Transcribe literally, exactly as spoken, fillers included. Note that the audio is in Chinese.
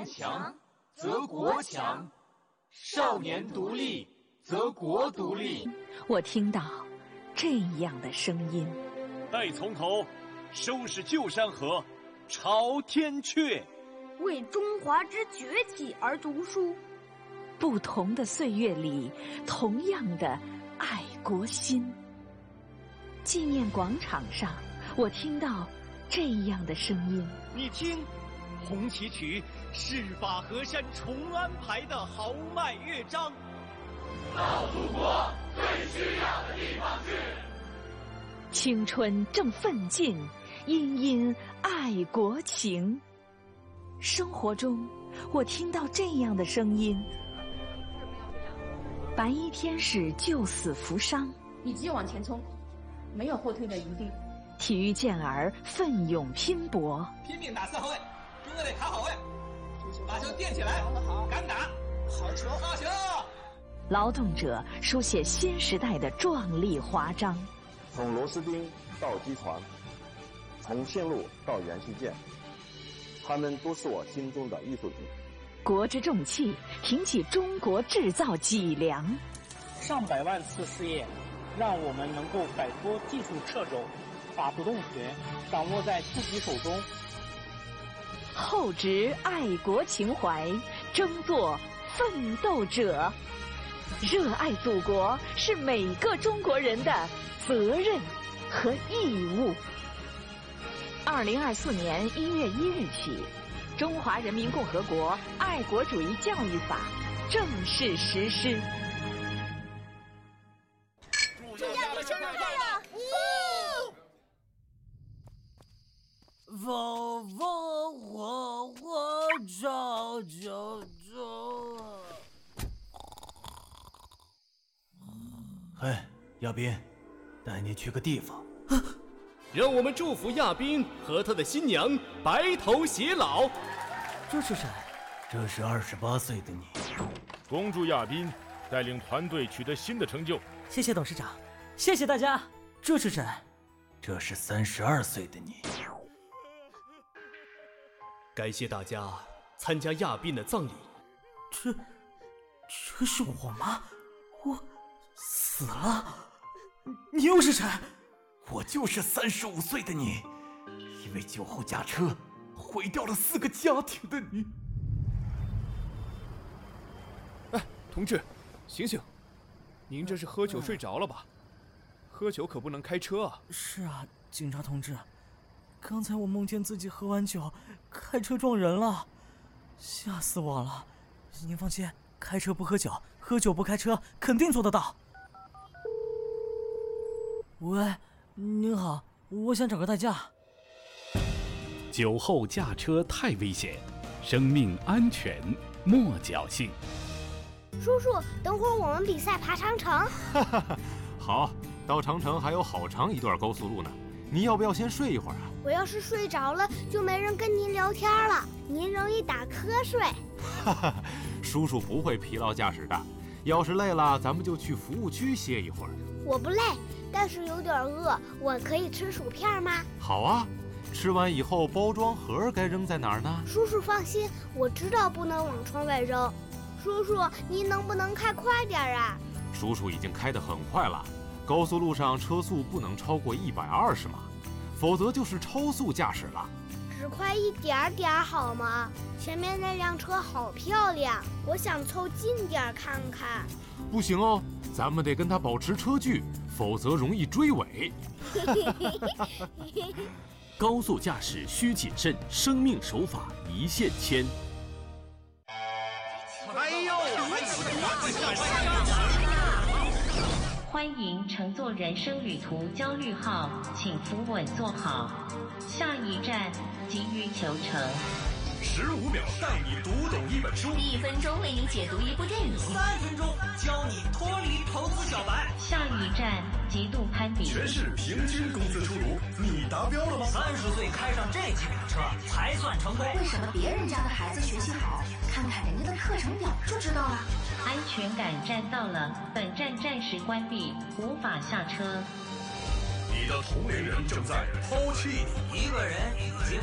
年强，则国强；少年独立，则国独立。 我听到这样的声音： 待从头，收拾旧山河，朝天阙。 为中华之崛起而读书。 不同的岁月里，同样的爱国心。纪念广场上，我听到这样的声音： 你听，红旗曲是把河山重安排的豪迈乐章。 到祖国最需要的地方去。 青春正奋进，殷殷爱国情。生活中，我听到这样的声音：白衣天使救死扶伤， 你只有往前冲，没有后退的余地。 体育健儿奋勇拼搏， 拼命打四号位，中队得卡好位，把球垫起来，敢打，好球，好球！ 劳动者书写新时代的壮丽华章。 从螺丝钉到机床，从线路到元器件，他们都是我心中的艺术品。 国之重器，挺起中国制造脊梁。 上百万次试验，让我们能够摆脱技术掣肘，把主动权掌握在自己手中。 厚植爱国情怀，争做奋斗者。热爱祖国是每个中国人的责任和义务。二零二四年一月一日起，《中华人民共和国爱国主义教育法》正式实施。 祝亚萍生日快乐！ 风风火火照九州。 嘿，亚斌，带你去个地方。 啊，让我们祝福亚斌和他的新娘白头偕老。 这是谁？ 这是二十八岁的你。 恭祝亚斌带领团队取得新的成就。 谢谢董事长，谢谢大家。这是谁？ 这是三十二岁的你。 感谢大家参加亚斌的葬礼。 这，这是我吗？我死了？你又是谁？ 我就是三十五岁的你，因为酒后驾车毁掉了四个家庭的你。 哎，同志，醒醒！您这是喝酒睡着了吧？喝酒可不能开车啊！ 是啊，警察同志，刚才我梦见自己喝完酒开车撞人了，吓死我了。您放心，开车不喝酒，喝酒不开车，肯定做得到。喂，您好，我想找个代驾。 酒后驾车太危险，生命安全莫侥幸。 叔叔，等会儿我们比赛爬长城。 哈哈，好，到长城还有好长一段高速路呢。您要不要先睡一会儿啊？ 我要是睡着了，就没人跟您聊天了，您容易打瞌睡。 哈哈，叔叔不会疲劳驾驶的。要是累了，咱们就去服务区歇一会儿。 我不累，但是有点饿，我可以吃薯片吗？ 好啊，吃完以后包装盒该扔在哪儿呢？ 叔叔放心，我知道不能往窗外扔。叔叔，您能不能开快点啊？ 叔叔已经开得很快了，高速路上车速不能超过一百二十码，否则就是超速驾驶了。 只快一点点好吗？前面那辆车好漂亮，我想凑近点看看。 不行哦，咱们得跟他保持车距，否则容易追尾。 高速驾驶需谨慎，生命守法一线牵。 哎呦！ 欢迎乘坐人生旅途焦虑号，请扶稳坐好。下一站，急于求成。 十五秒带你读懂一本书， 一分钟为你解读一部电影， 三分钟教你脱离投资小白。 下一站，极度攀比。 全市平均工资出炉，你达标了吗？ 三十岁开上这几辆车才算成功。 为什么别人家的孩子学习好？看看人家的课程表就知道了。 安全感站到了，本站暂时关闭，无法下车。 你的同龄人正在抛弃你， 一个人已经